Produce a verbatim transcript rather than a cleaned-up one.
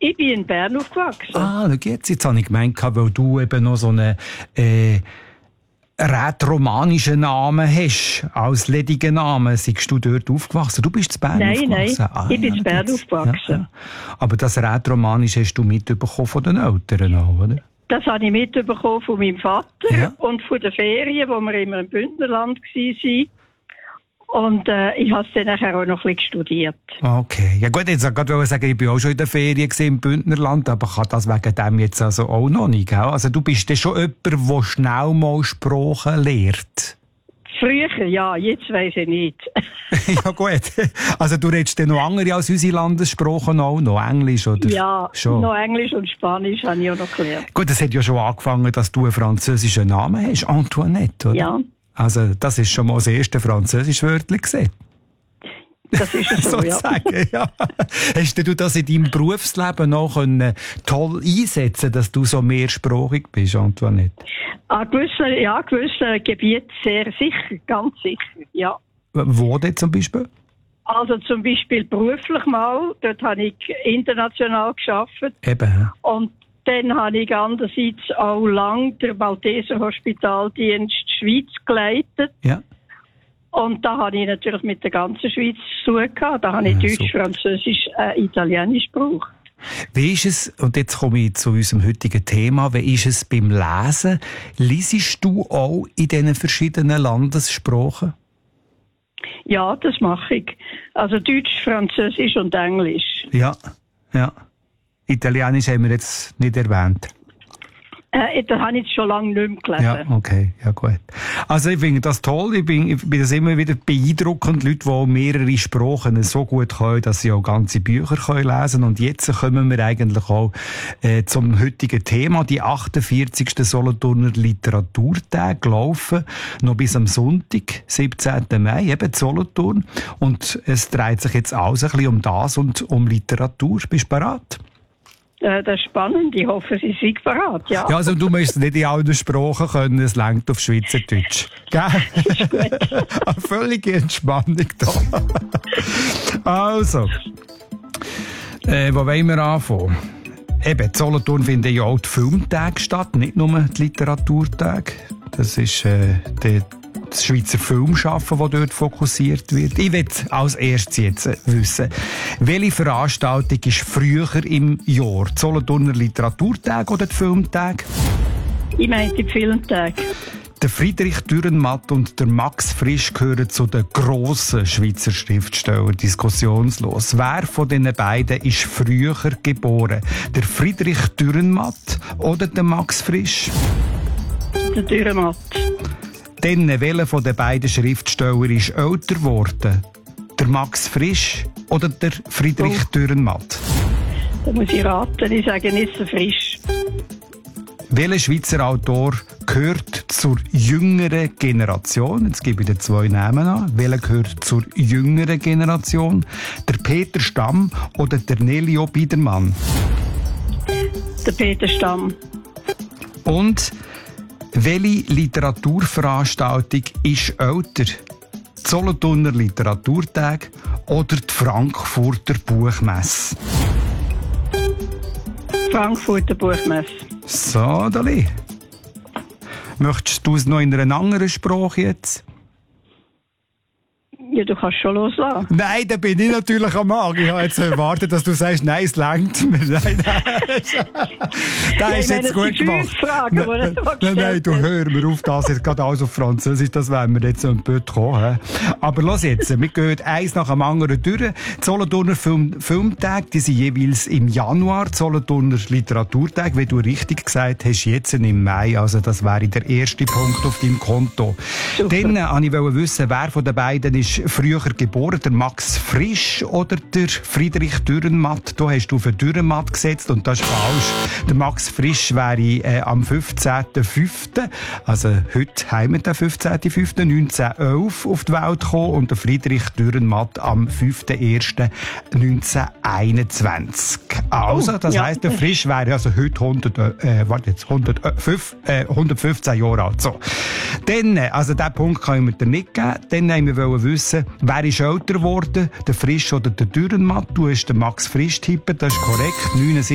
Ich bin in Bern aufgewachsen. Ah, schau jetzt, jetzt habe ich gemeint, weil du eben noch so einen äh, rätoromanischen Namen hast, als ledigen Namen. Seist du dort aufgewachsen? Du bist in Bern nein, aufgewachsen? Nein, ah, ich bin ja, in Bern jetzt. aufgewachsen. Ja, ja. Aber das Rätoromanische hast du mitbekommen von den Eltern auch, oder? Das habe ich mitbekommen von meinem Vater ja. und von den Ferien, wo wir immer im Bündnerland waren. Und äh, ich habe es dann nachher auch noch ein bisschen studiert. Okay. Ja gut, jetzt wollte ich sagen, ich bin auch schon in der Ferien im Bündnerland, aber ich kann das wegen dem jetzt also auch noch nicht, gell? Also du bist dann schon jemand, der schnell mal Sprachen lernt. Früher, ja, jetzt weiss ich nicht. Ja gut. Also du redest dann noch andere als unsere Landessprachen auch noch? Englisch oder? Ja, schon? noch Englisch und Spanisch habe ich auch noch gelernt. Gut, das hat ja schon angefangen, dass du einen französischen Namen hast, Antoinette, oder? Ja. Also das ist schon mal das erste französische Wörtchen gesehen. Das ist es so, ja. ja. Hast du das in deinem Berufsleben noch können toll einsetzen, dass du so mehrsprachig bist, Antoinette? An gewissen, ja, gewissen Gebieten sehr sicher, ganz sicher, ja. Wo denn zum Beispiel? Also zum Beispiel beruflich mal, dort habe ich international gearbeitet. Eben. Und dann habe ich andererseits auch lang den Malteser Hospitaldienst Schweiz geleitet. Ja. Und da habe ich natürlich mit der ganzen Schweiz zu tun gehabt. Da habe ich ja, Deutsch, super. Französisch, äh, Italienisch gebraucht. Wie ist es, und jetzt komme ich zu unserem heutigen Thema, wie ist es beim Lesen? Liesest du auch in diesen verschiedenen Landessprachen? Ja, das mache ich. Also Deutsch, Französisch und Englisch. Ja, ja. Italienisch haben wir jetzt nicht erwähnt. Äh, da habe ich schon lange nicht mehr gelesen. Ja, okay, ja gut. Also ich finde das toll, ich bin, ich bin das immer wieder beeindruckend, Leute, die mehrere Sprachen so gut können, dass sie auch ganze Bücher können lesen. Und jetzt kommen wir eigentlich auch äh, zum heutigen Thema. Die achtundvierzigsten Solothurner Literaturtage laufen noch bis am Sonntag, siebzehnten Mai, eben Solothurn. Und es dreht sich jetzt alles ein bisschen um das und um Literatur. Bist du bereit? Das ist spannend. Ich hoffe, Sie sind bereit, ja. Ja, also du musst nicht in allen Sprachen können, es reicht auf Schweizerdeutsch. Gell? Ist gut. Eine völlige Entspannung da. Also, äh, wo wollen wir anfangen? Eben, in Solothurn finden ja auch die Filmtage statt, nicht nur die Literaturtage. Das ist äh, die das Schweizer Filmschaffen, das dort fokussiert wird. Ich will als erstes jetzt wissen, welche Veranstaltung ist früher im Jahr? Die Solothurner Literaturtage oder die Filmtage? Ich meine die Filmtage. Der Friedrich Dürrenmatt und der Max Frisch gehören zu den grossen Schweizer Schriftstellern, diskussionslos. Wer von diesen beiden ist früher geboren? Der Friedrich Dürrenmatt oder der Max Frisch? Der Dürrenmatt. Dann, welcher von den beiden Schriftstellern ist älter geworden? Der Max Frisch oder der Friedrich oh. Dürrenmatt? Da muss ich raten, ich sage nicht so Frisch. Welcher Schweizer Autor gehört zur jüngeren Generation? Jetzt gebe ich dir zwei Namen an. Welcher gehört zur jüngeren Generation? Der Peter Stamm oder der Nelio Biedermann? Der Peter Stamm. Und welche Literaturveranstaltung ist älter? Die Solothurner Literaturtage oder die Frankfurter Buchmesse? Frankfurter Buchmesse. So, Dali. Möchtest du es noch in einer anderen Sprache jetzt? Ja, du kannst schon loslassen. Nein, da bin ich natürlich am Arg. Ich habe jetzt erwartet, dass du sagst, nein, es reicht mir. Nein, nein. Das ist ja, jetzt gut gemacht. Fragen, nein, nein, nein, du hör mir auf, das jetzt gerade alles auf Französisch, das werden wir jetzt so ein bisschen kommen. Aber los jetzt, wir gehen eins nach dem anderen durch. Die Solothurner Film, Filmtage, die sind jeweils im Januar, die Solothurner Literaturtage, wie du richtig gesagt hast, jetzt im Mai. Also das wäre der erste Punkt auf deinem Konto. Super. Dann äh, wollte ich wissen, wer von den beiden ist früher geboren, der Max Frisch oder der Friedrich Dürrenmatt? Da hast du für Dürrenmatt gesetzt und das ist falsch. Der Max Frisch wäre äh, am fünfzehnten fünften also heute haben wir den fünfzehnten fünften neunzehnhundertelf auf die Welt gekommen und der Friedrich Dürrenmatt am fünften ersten neunzehnhunderteinundzwanzig. Also, das oh, ja. heisst, der Frisch wäre also heute hundert, äh, warte jetzt, hundertfünf, äh, hundertfünfzehn Jahre alt. So. Dann, also diesen Punkt können wir dir nicht geben. Dann wollen wir wissen, wer ist älter geworden, der Frisch oder der Dürrenmatt? Du hast den Max Frisch tippen, das ist korrekt. neunundsiebzig